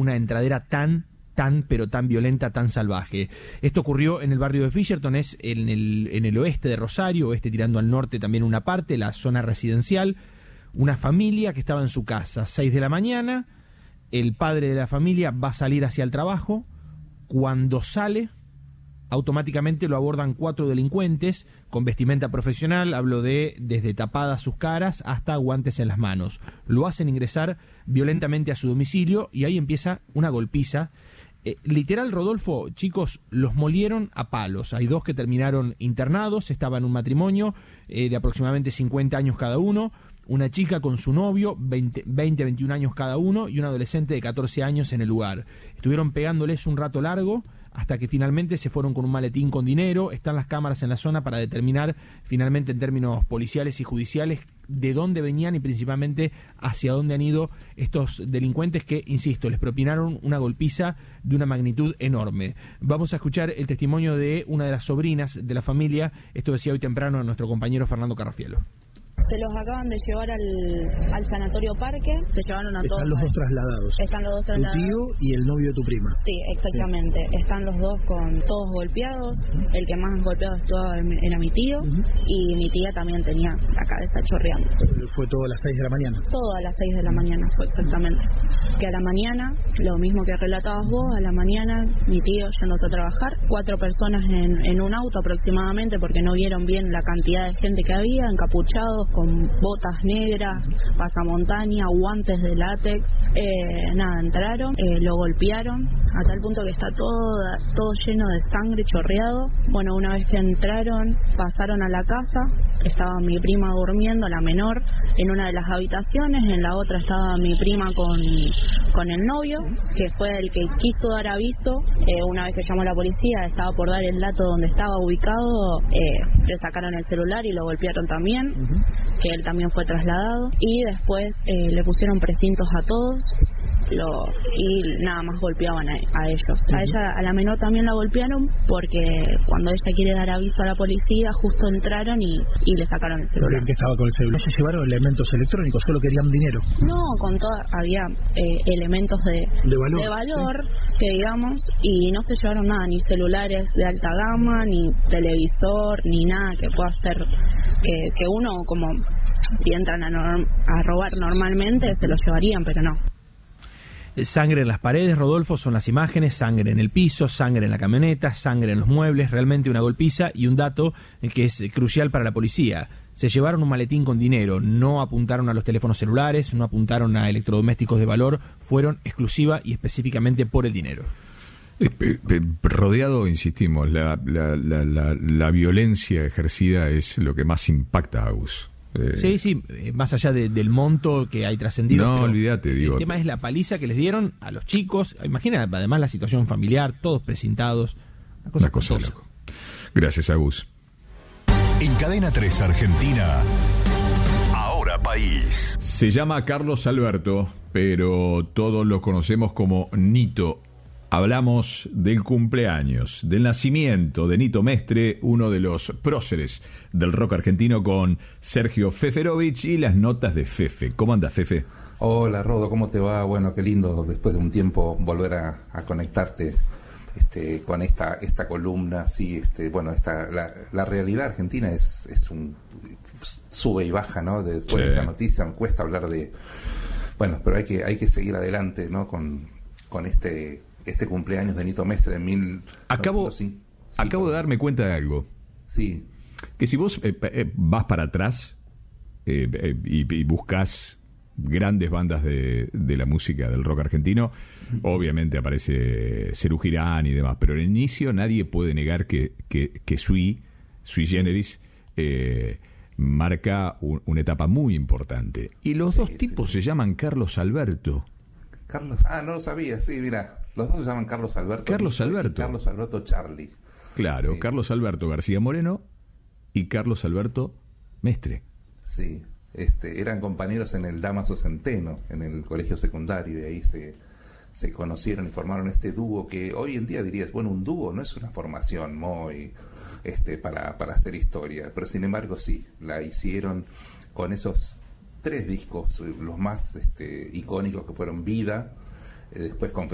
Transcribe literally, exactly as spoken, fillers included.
una entradera tan, tan, pero tan violenta, tan salvaje. Esto ocurrió en el barrio de Fisherton, es en el, en el oeste de Rosario, oeste tirando al norte también una parte, la zona residencial. Una familia que estaba en su casa, seis de la mañana, el padre de la familia va a salir hacia el trabajo. Cuando sale, automáticamente lo abordan cuatro delincuentes con vestimenta profesional, hablo de desde tapadas sus caras hasta guantes en las manos. Lo hacen ingresar violentamente a su domicilio y ahí empieza una golpiza. Eh, literal, Rodolfo, chicos, los molieron a palos. Hay dos que terminaron internados, estaban en un matrimonio eh, de aproximadamente cincuenta años cada uno, una chica con su novio, veinte, veintiún años cada uno, y un adolescente de catorce años en el lugar. Estuvieron pegándoles un rato largo hasta que finalmente se fueron con un maletín con dinero. Están las cámaras en la zona para determinar finalmente en términos policiales y judiciales de dónde venían y principalmente hacia dónde han ido estos delincuentes que, insisto, les propinaron una golpiza de una magnitud enorme. Vamos a escuchar el testimonio de una de las sobrinas de la familia. Esto decía hoy temprano a nuestro compañero Fernando Carrafielo. Se los acaban de llevar al, al sanatorio Parque, se llevaron a todos. Están los dos trasladados. Están los dos trasladados. Tu tío y el novio de tu prima. Sí, exactamente. Sí. Están los dos con todos golpeados. El que más golpeado estaba era mi tío, uh-huh. Y mi tía también tenía la cabeza chorreando. ¿Fue todo a las seis de la mañana? Todo a las seis de la mañana fue exactamente. Que a la mañana, lo mismo que relatabas vos, a la mañana mi tío yéndose a trabajar, cuatro personas en, en un auto aproximadamente, porque no vieron bien la cantidad de gente que había, encapuchados, con botas negras, pasamontaña, guantes de látex. Eh, nada, entraron, eh, lo golpearon a tal punto que está todo, todo lleno de sangre, chorreado. Bueno, una vez que entraron, pasaron a la casa, estaba mi prima durmiendo, la menor, en una de las habitaciones, en la otra estaba mi prima con, con el novio, que fue el que quiso dar aviso. Eh, una vez que llamó la policía, estaba por dar el dato donde estaba ubicado, eh, le sacaron el celular y lo golpearon también. Uh-huh. Que él también fue trasladado, y después eh, le pusieron precintos a todos, lo, y nada más golpeaban a, a ellos. Uh-huh. A ella, a la menor también la golpearon porque cuando ella quiere dar aviso a la policía, justo entraron y, y le sacaron el celular. ¿Qué estaba con el celular? ¿Se llevaron elementos electrónicos? ¿Solo querían dinero? No, con toda, había eh, elementos de, de valor, de valor ¿sí? Que digamos, y no se llevaron nada, ni celulares de alta gama, ni televisor, ni nada que pueda hacer que, que uno, como si entran a, norm, a robar normalmente, se los llevarían, pero no. Sangre en las paredes, Rodolfo, son las imágenes, sangre en el piso, sangre en la camioneta, sangre en los muebles, realmente una golpiza, y un dato que es crucial para la policía. Se llevaron un maletín con dinero, no apuntaron a los teléfonos celulares, no apuntaron a electrodomésticos de valor, fueron exclusiva y específicamente por el dinero. Rodeado, insistimos, la, la, la, la, la violencia ejercida es lo que más impacta a Agus. Eh, sí, sí, más allá de, del monto que hay trascendido. No, olvídate, digo. El tema es la paliza que les dieron a los chicos. Imagina, además, la situación familiar, todos precintados. Una cosa, una cosa loco. Gracias, Agus. En Cadena tres Argentina, Ahora País. Se llama Carlos Alberto, pero todos lo conocemos como Nito. Hablamos del cumpleaños, del nacimiento de Nito Mestre, uno de los próceres del rock argentino, con Sergio Feferovich y las notas de Fefe. ¿Cómo anda, Fefe? Hola, Rodo, ¿cómo te va? Bueno, qué lindo después de un tiempo volver a, a conectarte este, con esta esta columna. Sí, este, bueno, esta, la, la realidad argentina es, es un sube y baja, ¿no? Después sí. de esta noticia me cuesta hablar de... Bueno, pero hay que hay que seguir adelante, ¿no? Con, con este... este cumpleaños de Nito Mestre de mil... Acabo, sí, acabo de darme cuenta de algo. Sí. Que si vos eh, eh, vas para atrás eh, eh, y, y buscas grandes bandas de, de la música del rock argentino, obviamente aparece Serú Girán y demás, pero en el inicio nadie puede negar que, que, que Sui, Sui Generis, eh, marca un, una etapa muy importante. Y los sí, dos tipos sí. se llaman Carlos Alberto. Carlos, ah, no lo sabía, sí, mira, los dos se llaman Carlos Alberto. Carlos Alberto. Carlos Alberto Charlie. Claro, sí. Carlos Alberto García Moreno y Carlos Alberto Mestre. Sí, este, eran compañeros en el Dámaso Centeno, en el colegio secundario, y de ahí se, se conocieron y formaron este dúo que hoy en día dirías, bueno, un dúo no es una formación muy este, para, para hacer historia, pero sin embargo sí, la hicieron con esos tres discos, los más este, icónicos que fueron Vida, eh, después con